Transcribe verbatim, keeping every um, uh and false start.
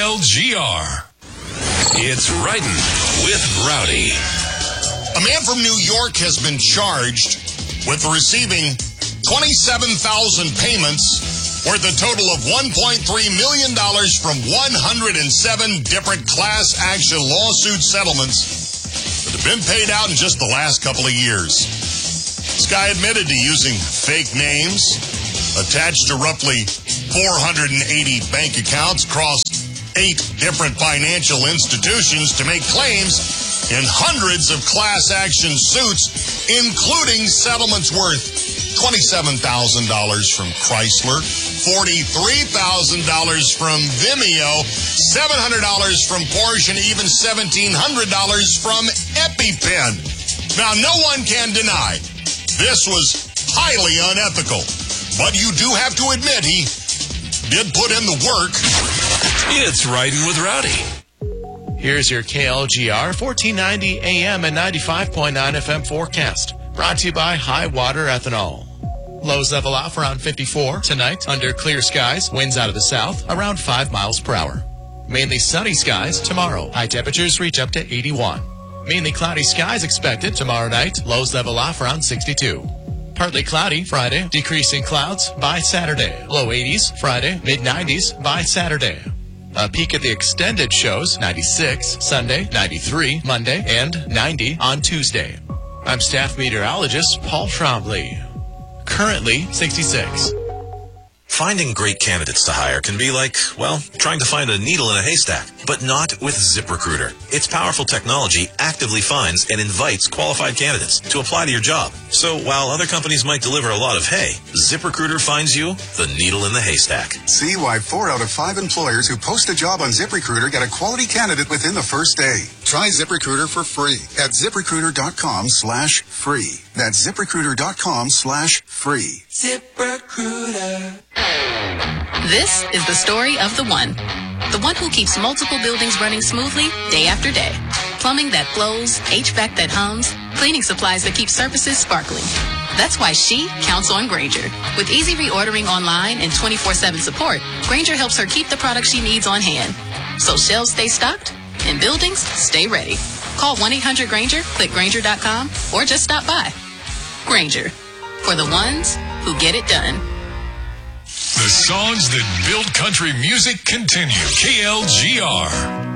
L G R. It's Writing with Rowdy. A man from New York has been charged with receiving twenty-seven thousand payments worth a total of one point three million dollars from one hundred seven different class action lawsuit settlements that have been paid out in just the last couple of years. This guy admitted to using fake names attached to roughly four hundred eighty bank accounts across eight different financial institutions to make claims in hundreds of class action suits, including settlements worth twenty-seven thousand dollars from Chrysler, forty-three thousand dollars from Vimeo, seven hundred dollars from Porsche, and even seventeen hundred dollars from EpiPen. Now, no one can deny this was highly unethical, but you do have to admit he did put in the work. It's Writing with Rowdy. Here's your K L G R fourteen ninety A M and ninety-five point nine F M forecast. Brought to you by High Water Ethanol. Lows level off around fifty-four. Tonight, under clear skies, winds out of the south, around five miles per hour. Mainly sunny skies tomorrow. High temperatures reach up to eighty-one. Mainly cloudy skies expected tomorrow night. Lows level off around sixty-two. Partly cloudy Friday, decreasing clouds by Saturday. Low eighties Friday, mid nineties by Saturday. A peek at the extended shows, ninety-six Sunday, ninety-three Monday, and ninety on Tuesday. I'm staff meteorologist Paul Trombley. Currently sixty-six. Finding great candidates to hire can be like, well, trying to find a needle in a haystack, but not with ZipRecruiter. Its powerful technology actively finds and invites qualified candidates to apply to your job. So while other companies might deliver a lot of hay, ZipRecruiter finds you the needle in the haystack. See why four out of five employers who post a job on ZipRecruiter get a quality candidate within the first day. Try ZipRecruiter for free at ZipRecruiter.com slash free. That's ZipRecruiter.com slash free. ZipRecruiter. This is the story of the one. The one who keeps multiple buildings running smoothly day after day. Plumbing that flows, H V A C that hums, cleaning supplies that keep surfaces sparkling. That's why she counts on Grainger. With easy reordering online and twenty-four seven support, Grainger helps her keep the products she needs on hand. So shelves stay stocked and buildings stay ready. Call one eight hundred Grainger, click Grainger dot com, or just stop by. Grainger, for the ones who get it done. The songs that build country music continue. K L G R.